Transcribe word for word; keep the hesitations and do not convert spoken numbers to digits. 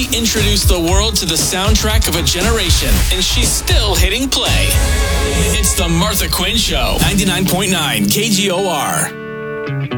introduced the world to the soundtrack of a generation, and she's still hitting play. It's the Martha Quinn Show, ninety-nine point nine K G O R.